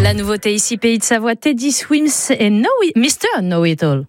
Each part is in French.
La nouveauté ici, Pays de Savoie, Teddy Swims et Mr. Know It All.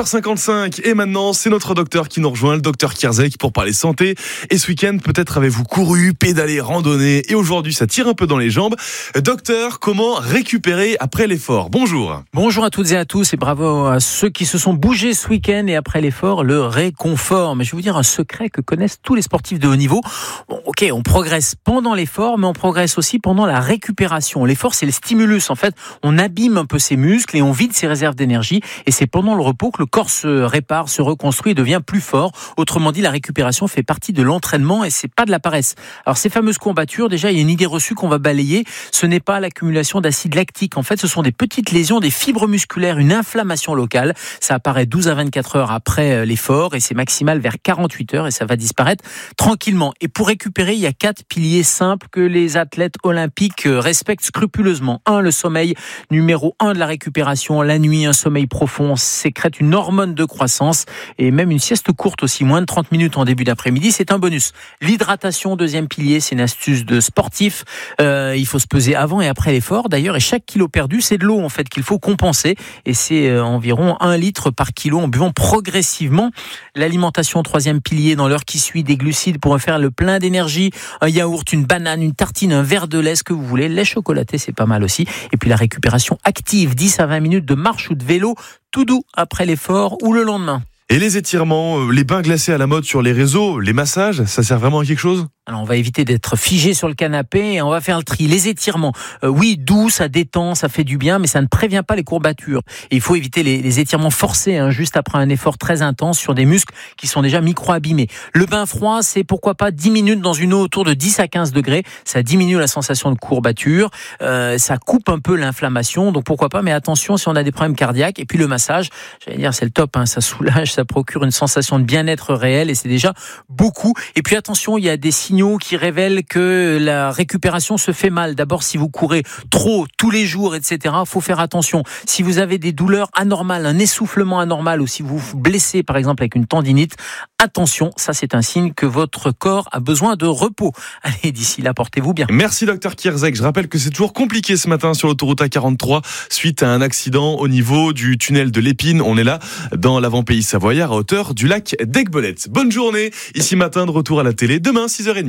8h55 et maintenant c'est notre docteur qui nous rejoint, le docteur Kierzek, pour parler santé. Et ce week-end peut-être avez-vous couru, pédalé, randonné et aujourd'hui ça tire un peu dans les jambes. Docteur, comment récupérer après l'effort? Bonjour. Bonjour à toutes et à tous et bravo à ceux qui se sont bougés ce week-end et après l'effort, le réconfort. Mais je vais vous dire un secret que connaissent tous les sportifs de haut niveau. Bon, ok, on progresse pendant l'effort, mais on progresse aussi pendant la récupération. L'effort, c'est le stimulus. En fait, on abîme un peu ses muscles et on vide ses réserves d'énergie et c'est pendant le repos que le corps se répare, se reconstruit et devient plus fort. Autrement dit, la récupération fait partie de l'entraînement et c'est pas de la paresse. Alors ces fameuses courbatures, déjà il y a une idée reçue qu'on va balayer. Ce n'est pas l'accumulation d'acide lactique. En fait, ce sont des petites lésions des fibres musculaires, une inflammation locale. Ça apparaît 12 à 24 heures après l'effort et c'est maximal vers 48 heures et ça va disparaître tranquillement. Et pour récupérer, il y a 4 piliers simples que les athlètes olympiques respectent scrupuleusement. 1, le sommeil. Numéro 1 de la récupération, la nuit, un sommeil profond sécrète une hormone de croissance et même une sieste courte aussi, moins de 30 minutes en début d'après-midi, c'est un bonus. L'hydratation, deuxième pilier, c'est une astuce de sportif. Il faut se peser avant et après l'effort d'ailleurs et chaque kilo perdu, c'est de l'eau en fait qu'il faut compenser et c'est environ 1 litre par kilo en buvant progressivement. L'alimentation, troisième pilier, dans l'heure qui suit, des glucides pour faire le plein d'énergie, un yaourt, une banane, une tartine, un verre de lait, ce que vous voulez, lait chocolaté, c'est pas mal aussi. Et puis la récupération active, 10 à 20 minutes de marche ou de vélo, tout doux après l'effort ou le lendemain. Et les étirements, les bains glacés à la mode sur les réseaux, les massages, ça sert vraiment à quelque chose? Alors on va éviter d'être figé sur le canapé et on va faire le tri. Les étirements, oui, doux, ça détend, ça fait du bien, mais ça ne prévient pas les courbatures. Et il faut éviter les étirements forcés, juste après un effort très intense sur des muscles qui sont déjà micro-abîmés. Le bain froid, c'est pourquoi pas 10 minutes dans une eau autour de 10 à 15 degrés. Ça diminue la sensation de courbature, ça coupe un peu l'inflammation, donc pourquoi pas, mais attention si on a des problèmes cardiaques. Et puis le massage, j'allais dire, c'est le top, ça soulage, ça procure une sensation de bien-être réel et c'est déjà beaucoup. Et puis attention, il y a des signaux qui révèlent que la récupération se fait mal. D'abord, si vous courez trop tous les jours, etc., faut faire attention. Si vous avez des douleurs anormales, un essoufflement anormal ou si vous vous blessez, par exemple, avec une tendinite, attention, ça c'est un signe que votre corps a besoin de repos. Allez, d'ici là, portez-vous bien. Merci docteur Kierzek. Je rappelle que c'est toujours compliqué ce matin sur l'autoroute A43 suite à un accident au niveau du tunnel de l'Épine. On est là dans l'avant-pays savoyard à hauteur du lac d'Aiguebelette. Bonne journée, ici matin de retour à la télé, demain 6h30.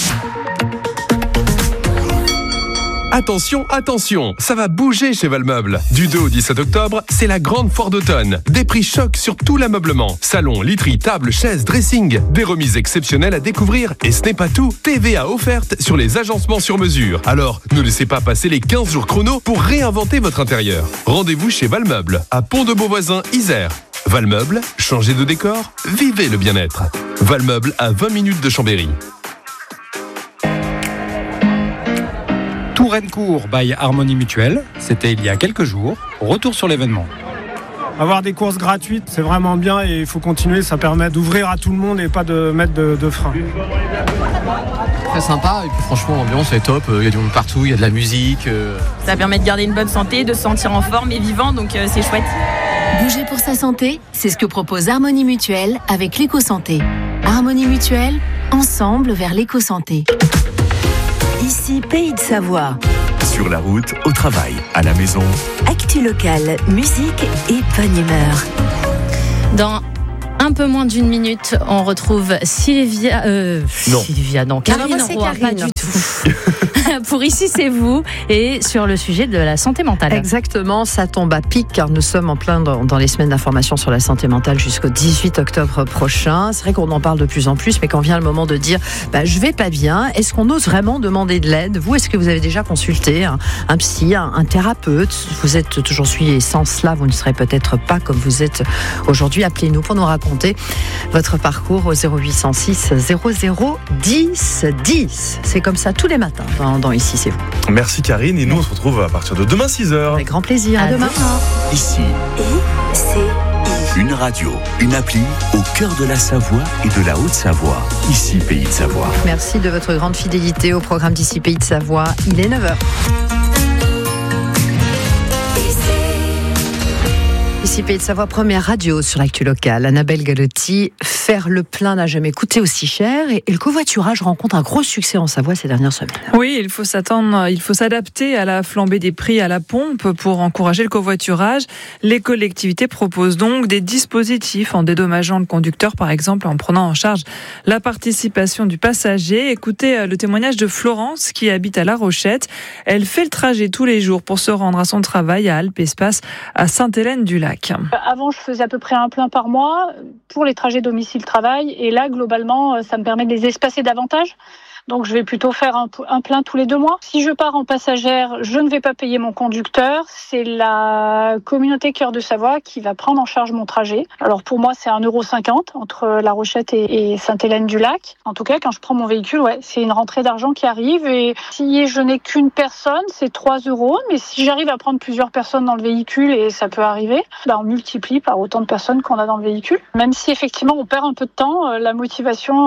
Attention, attention, ça va bouger chez Valmeuble. Du 2 au 17 octobre, c'est la grande foire d'automne. Des prix chocs sur tout l'ameublement. Salon, literie, table, chaises, dressing. Des remises exceptionnelles à découvrir. Et ce n'est pas tout. TVA offerte sur les agencements sur mesure. Alors, ne laissez pas passer les 15 jours chrono pour réinventer votre intérieur. Rendez-vous chez Valmeuble, à Pont-de-Beauvoisin, Isère. Valmeuble, changez de décor, vivez le bien-être. Valmeuble à 20 minutes de Chambéry. Touraine-Court by Harmonie Mutuelle, c'était il y a quelques jours. Retour sur l'événement. Avoir des courses gratuites, c'est vraiment bien et il faut continuer, ça permet d'ouvrir à tout le monde et pas de mettre de frein. Très sympa et puis franchement l'ambiance est top, il y a du monde partout, il y a de la musique. Ça permet de garder une bonne santé, de se sentir en forme et vivant, donc c'est chouette. Bouger pour sa santé, c'est ce que propose Harmonie Mutuelle avec l'éco-santé. Harmonie Mutuelle, ensemble vers l'éco-santé. Ici, Pays de Savoie. Sur la route, au travail, à la maison. Actu locale, musique et bonne humeur. Dans un peu moins d'une minute, on retrouve Sylvia... Karine Roy, pas du tout. Pour Ici c'est vous et sur le sujet de la santé mentale. Exactement, ça tombe à pic car nous sommes en plein dans les semaines d'information sur la santé mentale jusqu'au 18 octobre prochain. C'est vrai qu'on en parle de plus en plus, mais quand vient le moment de dire je vais pas bien, est-ce qu'on ose vraiment demander de l'aide? Vous, est-ce que vous avez déjà consulté un psy, un thérapeute? Vous êtes aujourd'hui et sans cela, vous ne serez peut-être pas comme vous êtes aujourd'hui. Appelez-nous pour nous raconter votre parcours au 0806 00 10 10. C'est comme ça tous les matins dans Ici c'est vous. Merci Karine et nous on se retrouve à partir de demain 6h. Avec grand plaisir, à demain. Ici, une radio, une appli au cœur de la Savoie et de la Haute-Savoie. Ici Pays de Savoie. Merci de votre grande fidélité au programme d'Ici Pays de Savoie. Il est 9h. Ici Pays de Savoie, première radio sur l'actu locale. Annabelle Galotti, faire le plein n'a jamais coûté aussi cher et le covoiturage rencontre un gros succès en Savoie ces dernières semaines. Oui, il faut s'adapter à la flambée des prix à la pompe pour encourager le covoiturage. Les collectivités proposent donc des dispositifs en dédommageant le conducteur, par exemple en prenant en charge la participation du passager. Écoutez le témoignage de Florence qui habite à La Rochette. Elle fait le trajet tous les jours pour se rendre à son travail à Alpes Espace à Sainte-Hélène-du-Lac. Avant, je faisais à peu près un plein par mois pour les trajets domicile-travail. Et là, globalement, ça me permet de les espacer davantage. Donc, je vais plutôt faire un plein tous les 2 mois. Si je pars en passagère, je ne vais pas payer mon conducteur. C'est la communauté Cœur de Savoie qui va prendre en charge mon trajet. Alors, pour moi, c'est 1,50 € entre La Rochette et Sainte-Hélène-du-Lac. En tout cas, quand je prends mon véhicule, c'est une rentrée d'argent qui arrive. Et si je n'ai qu'une personne, c'est 3 €. Mais si j'arrive à prendre plusieurs personnes dans le véhicule, et ça peut arriver, on multiplie par autant de personnes qu'on a dans le véhicule. Même si, effectivement, on perd un peu de temps, la motivation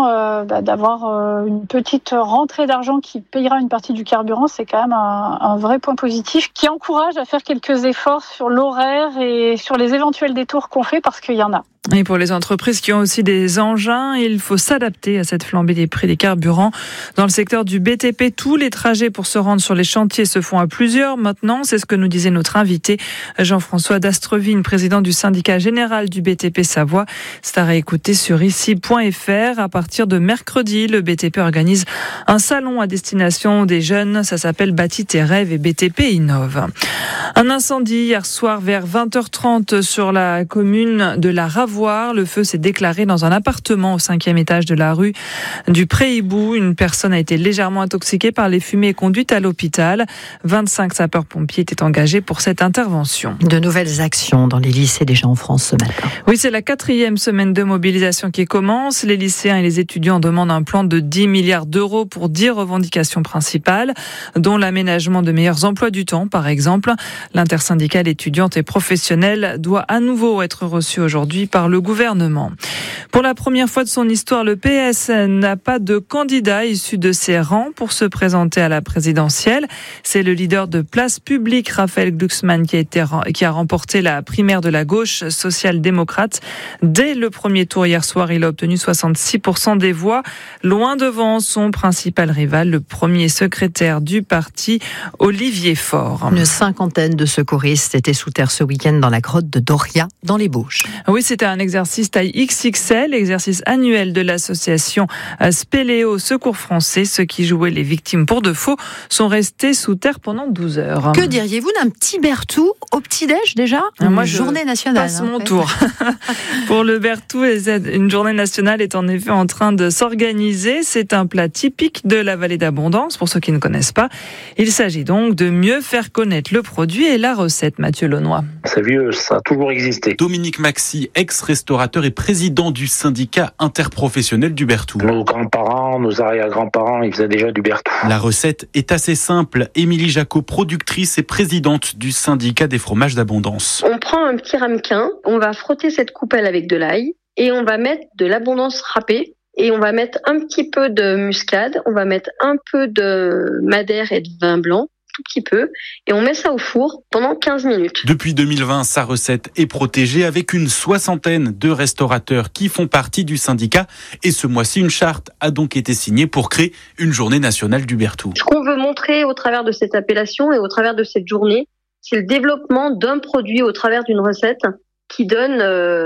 d'avoir une petite rentrée d'argent qui payera une partie du carburant, c'est quand même un vrai point positif qui encourage à faire quelques efforts sur l'horaire et sur les éventuels détours qu'on fait parce qu'il y en a. Et pour les entreprises qui ont aussi des engins, il faut s'adapter à cette flambée des prix des carburants. Dans le secteur du BTP, tous les trajets pour se rendre sur les chantiers se font à plusieurs. Maintenant, c'est ce que nous disait notre invité Jean-François Dastrevine, président du syndicat général du BTP Savoie. C'est à réécouter sur ici.fr. À partir de mercredi, le BTP organise un salon à destination des jeunes. Ça s'appelle Bâtis tes rêves et BTP Innove. Un incendie hier soir vers 20h30 sur la commune de la Ravoie. Le feu s'est déclaré dans un appartement au 5e étage de la rue du Pré-Hibou. Une personne a été légèrement intoxiquée par les fumées et conduite à l'hôpital. 25 sapeurs-pompiers étaient engagés pour cette intervention. De nouvelles actions dans les lycées déjà en France ce matin. Oui, c'est la 4e semaine de mobilisation qui commence. Les lycéens et les étudiants demandent un plan de 10 milliards d'euros pour 10 revendications principales, dont l'aménagement de meilleurs emplois du temps, par exemple. L'intersyndicale étudiante et professionnelle doit à nouveau être reçue aujourd'hui par le gouvernement. Pour la première fois de son histoire, le PS n'a pas de candidat issu de ses rangs pour se présenter à la présidentielle. C'est le leader de Place Publique, Raphaël Glucksmann, qui a remporté la primaire de la gauche social-démocrate. Dès le premier tour hier soir, il a obtenu 66% des voix, loin devant son principal rival, le premier secrétaire du parti, Olivier Faure. Une cinquantaine de secouristes étaient sous terre ce week-end dans la grotte de Doria, dans les Bauges. Oui, c'était un exercice taille XXL, exercice annuel de l'association Spéléo Secours Français. Ceux qui jouaient les victimes pour de faux sont restés sous terre pendant 12 heures. Que diriez-vous d'un petit Berthou au petit-déj déjà ? Moi, journée nationale. Passe mon tour. Pour le Berthou, une journée nationale est en effet en train de s'organiser. C'est un plat typique de la vallée d'Abondance, pour ceux qui ne connaissent pas. Il s'agit donc de mieux faire connaître le produit et la recette, Mathieu Launois. C'est vieux, ça a toujours existé. Dominique Maxi, ex-restaurateur et président du syndicat interprofessionnel du Berthou. Nos grands-parents, nos arrière-grands-parents, ils faisaient déjà du Berthou. La recette est assez simple. Émilie Jacot, productrice et présidente du syndicat des fromages d'Abondance. On prend un petit ramequin, on va frotter cette coupelle avec de l'ail et on va mettre de l'Abondance râpée. Et on va mettre un petit peu de muscade, on va mettre un peu de madère et de vin blanc, tout petit peu, et on met ça au four pendant 15 minutes. Depuis 2020, sa recette est protégée avec une 60aine de restaurateurs qui font partie du syndicat. Et ce mois-ci, une charte a donc été signée pour créer une journée nationale du Berthou. Ce qu'on veut montrer au travers de cette appellation et au travers de cette journée, c'est le développement d'un produit au travers d'une recette qui donne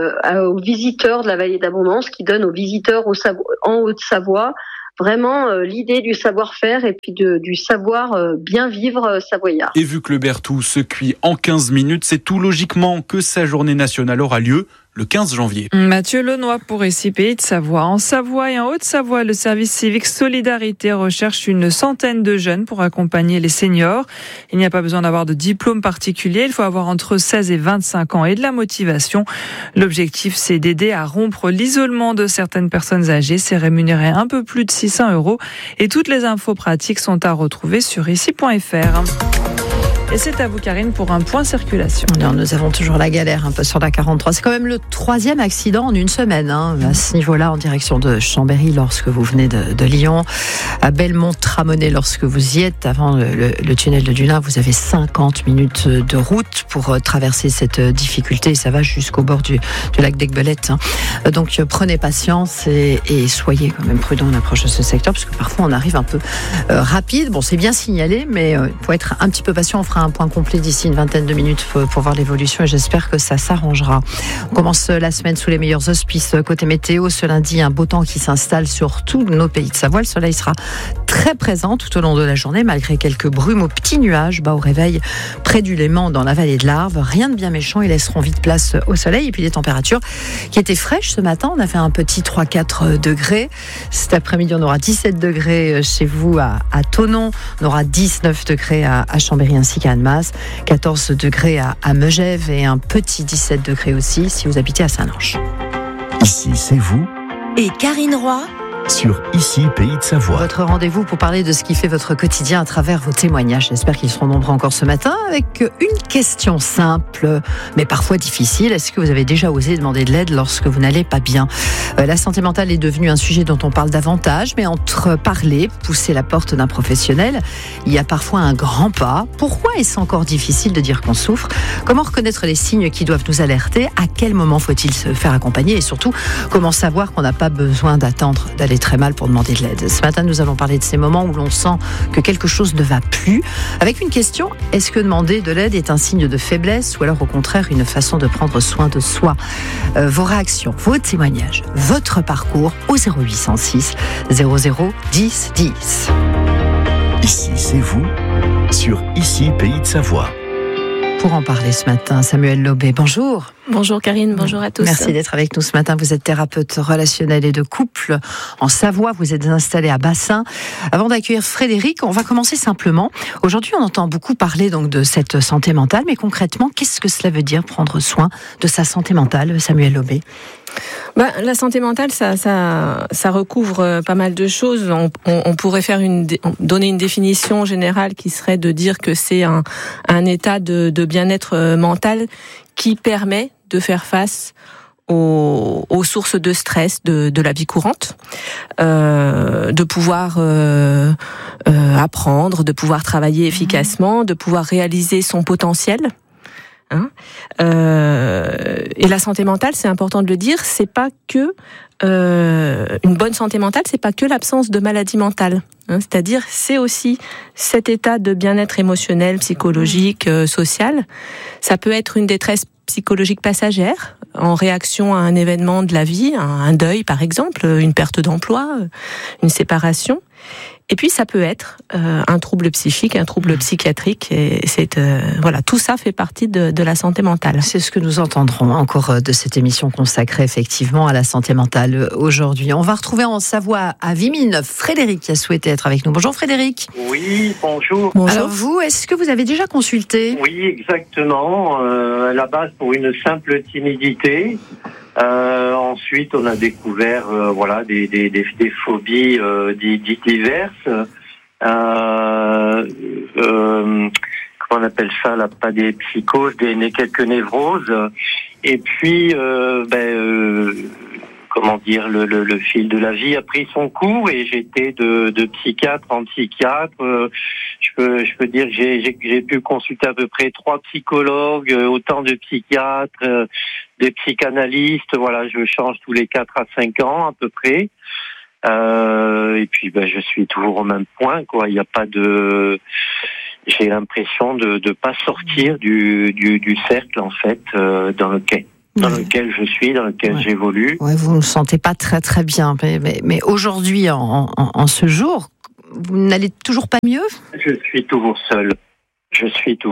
aux visiteurs de la vallée d'Abondance, qui donne aux visiteurs en Haute-Savoie, vraiment l'idée du savoir-faire et puis du savoir bien vivre savoyard. Et vu que le Berthou se cuit en 15 minutes, c'est tout logiquement que sa journée nationale aura lieu le 15 janvier. Mathieu Launois pour ici Pays de Savoie. En Savoie et en Haute-Savoie, le service civique Solidarité recherche une centaine de jeunes pour accompagner les seniors. Il n'y a pas besoin d'avoir de diplôme particulier, il faut avoir entre 16 et 25 ans et de la motivation. L'objectif, c'est d'aider à rompre l'isolement de certaines personnes âgées. C'est rémunéré un peu plus de 600 € et toutes les infos pratiques sont à retrouver sur ici.fr. Et c'est à vous, Karine, pour un point circulation. Alors, nous avons toujours la galère un peu sur la 43. C'est quand même le 3e accident en une semaine, à ce niveau-là, en direction de Chambéry lorsque vous venez de Lyon, à Belmont-Tramonnet lorsque vous y êtes. Avant le tunnel de Dullin, vous avez 50 minutes de route pour traverser cette difficulté. Ça va jusqu'au bord du lac d'Aiguebelette. Donc prenez patience et soyez quand même prudents à l'approche de ce secteur, parce que parfois on arrive un peu rapide. Bon, c'est bien signalé, mais il faut être un petit peu patient. On fera un point complet d'ici une vingtaine de minutes pour voir l'évolution, et j'espère que ça s'arrangera. On commence la semaine sous les meilleurs auspices côté météo. Ce lundi, un beau temps qui s'installe sur tous nos pays de Savoie. Le soleil sera très présent tout au long de la journée, malgré quelques brumes aux petits nuages bas au réveil près du Léman dans la vallée de l'Arve. Rien de bien méchant, ils laisseront vite place au soleil. Et puis des températures qui étaient fraîches ce matin. On a fait un petit 3-4 degrés. Cet après-midi, on aura 17 degrés chez vous à Thonon. On aura 19 degrés à Chambéry ainsi qu'à Annemasse. 14 degrés à Megève et un petit 17 degrés aussi si vous habitez à Saint-Lange. Ici, c'est vous. Et Karine Roy Sur Ici, Pays de Savoie. Votre rendez-vous pour parler de ce qui fait votre quotidien à travers vos témoignages. J'espère qu'ils seront nombreux encore ce matin, avec une question simple, mais parfois difficile. Est-ce que vous avez déjà osé demander de l'aide lorsque vous n'allez pas bien ? La santé mentale est devenue un sujet dont on parle davantage, mais entre parler, pousser la porte d'un professionnel, il y a parfois un grand pas. Pourquoi est-ce encore difficile de dire qu'on souffre ? Comment reconnaître les signes qui doivent nous alerter ? À quel moment faut-il se faire accompagner ? Et surtout, comment savoir qu'on n'a pas besoin d'attendre d'aller très mal pour demander de l'aide ? Ce matin, nous allons parler de ces moments où l'on sent que quelque chose ne va plus. Avec une question, est-ce que demander de l'aide est un signe de faiblesse ou alors au contraire une façon de prendre soin de soi ? Vos réactions, vos témoignages, votre parcours au 0806 00 10 10. Ici, c'est vous. Sur Ici, Pays de Savoie. Pour en parler ce matin, Samuel Lobé, bonjour. Bonjour Karine, bonjour à tous. Merci d'être avec nous ce matin. Vous êtes thérapeute relationnelle et de couple en Savoie. Vous êtes installé à Bassin. Avant d'accueillir Frédéric, on va commencer simplement. Aujourd'hui, on entend beaucoup parler donc de cette santé mentale, mais concrètement, qu'est-ce que cela veut dire prendre soin de sa santé mentale, Samuel Lobé ? La santé mentale, ça recouvre pas mal de choses. On pourrait donner une définition générale qui serait de dire que c'est un état de bien-être mental qui permet de faire face aux sources de stress de la vie courante, de pouvoir apprendre, de pouvoir travailler efficacement, de pouvoir réaliser son potentiel. Et la santé mentale, c'est important de le dire, c'est pas que une bonne santé mentale, c'est pas que l'absence de maladie mentale. C'est-à-dire, c'est aussi cet état de bien-être émotionnel, psychologique, social. Ça peut être une détresse psychologique passagère en réaction à un événement de la vie, un deuil par exemple, une perte d'emploi, une séparation. Et puis ça peut être un trouble psychique, un trouble psychiatrique, et voilà, tout ça fait partie de la santé mentale. C'est ce que nous entendrons encore de cette émission consacrée effectivement à la santé mentale aujourd'hui. On va retrouver en Savoie, à Vimines, Frédéric qui a souhaité être avec nous. Bonjour Frédéric. Oui, bonjour. Alors vous, est-ce que vous avez déjà consulté ? Oui, exactement. À la base pour une simple timidité. Ensuite, on a découvert des phobies diverses. Comment on appelle ça là, pas des psychoses, quelques névroses. Et puis, le fil de la vie a pris son cours et j'étais de psychiatre en psychiatre. Je peux dire que j'ai pu consulter à peu près 3 psychologues, autant de psychiatres, des psychanalystes. Voilà, je change tous les 4 à 5 ans à peu près. Et puis je suis toujours au même point, quoi. Il n'y a pas de. J'ai l'impression de pas sortir du cercle en fait dans lequel je suis, dans lequel j'évolue. Ouais, vous ne vous sentez pas très très bien, mais aujourd'hui, en ce jour, vous n'allez toujours pas mieux ? Je suis toujours seul. Je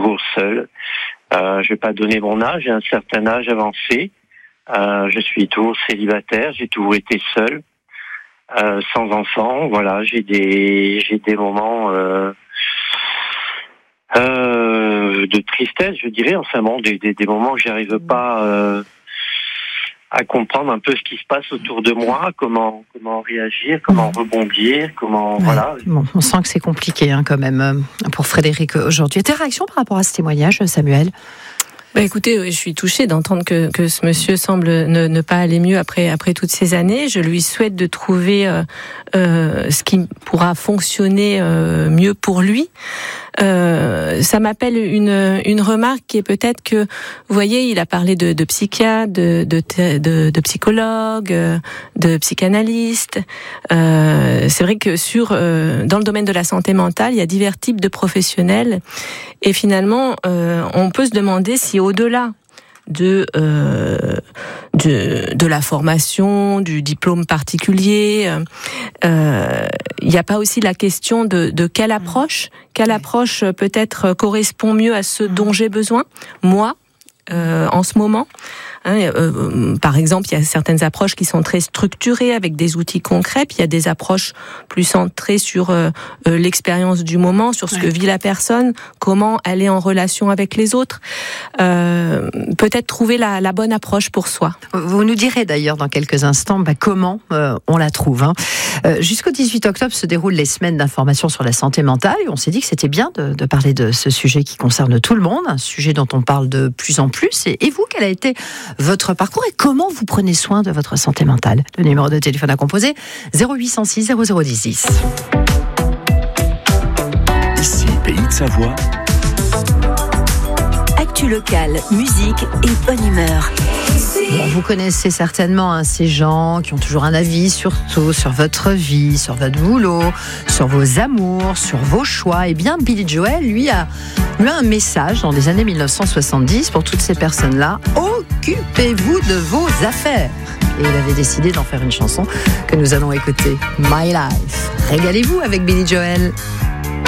vais pas donner mon âge, j'ai un certain âge avancé. Je suis toujours célibataire, j'ai toujours été seul, sans enfant. Voilà, j'ai des moments de tristesse, je dirais. Enfin bon, des moments où j'arrive pas à comprendre un peu ce qui se passe autour de moi, comment réagir, comment rebondir, voilà. Bon, on sent que c'est compliqué quand même pour Frédéric aujourd'hui. Tes réactions par rapport à ce témoignage, Samuel ? Écoutez, je suis touchée d'entendre que ce monsieur semble ne pas aller mieux après toutes ces années. Je lui souhaite de trouver ce qui pourra fonctionner mieux pour lui. Ça m'appelle une remarque qui est peut-être que, vous voyez, il a parlé de psychiatre, de psychologue, de psychanalyste. C'est vrai que dans le domaine de la santé mentale, il y a divers types de professionnels. Et finalement, on peut se demander si au-delà de la formation, du diplôme particulier, il n'y a pas aussi la question de quelle approche peut-être correspond mieux à ce dont j'ai besoin, moi, en ce moment. Par exemple, il y a certaines approches qui sont très structurées avec des outils concrets, puis il y a des approches plus centrées sur l'expérience du moment, sur ce que vit la personne, comment elle est en relation avec les autres. Peut-être trouver la bonne approche pour soi. Vous nous direz d'ailleurs dans quelques instants comment on la trouve. Jusqu'au 18 octobre se déroulent les semaines d'information sur la santé mentale et on s'est dit que c'était bien de parler de ce sujet qui concerne tout le monde, un sujet dont on parle de plus en plus. Et vous, quel a été votre parcours et comment vous prenez soin de votre santé mentale? Le numéro de téléphone à composer 0806 0010. Ici, Pays de Savoie. Actu locale, musique et bonne humeur. Bon, vous connaissez certainement ces gens qui ont toujours un avis sur tout, sur votre vie, sur votre boulot, sur vos amours, sur vos choix. Et bien, Billy Joel, lui a un message dans les années 1970 pour toutes ces personnes-là. Occupez-vous de vos affaires. Et il avait décidé d'en faire une chanson que nous allons écouter, My Life. Régalez-vous avec Billy Joel.